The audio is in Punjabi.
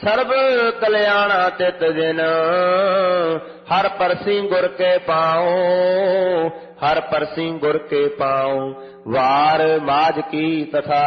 ਸਰਬ ਕਲਿਆਣਾ ਤਿਤ ਜਿਨ ਹਰ ਪਰਸੀ ਗੁਰ ਕੇ ਪਾਉ ਹਰ ਪਰਸੀ ਗੁਰ ਕੇ ਪਾਉ ਵਾਰ ਮਾਝ ਕੀ ਤਥਾ